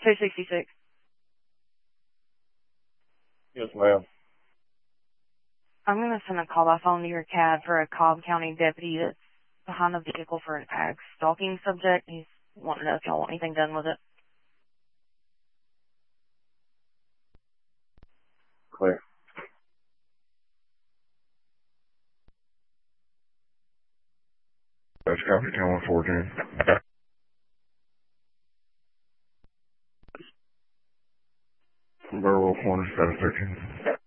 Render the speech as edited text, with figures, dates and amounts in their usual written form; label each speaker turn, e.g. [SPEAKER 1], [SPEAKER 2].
[SPEAKER 1] 266.
[SPEAKER 2] Yes, ma'am.
[SPEAKER 1] I'm going to send a call by phone to your CAD for a Cobb County deputy that's behind the vehicle for an ag stalking subject. He's wanting to know if y'all want anything done with it.
[SPEAKER 2] Clear. That's copy 10114. Burwell Corner, 713.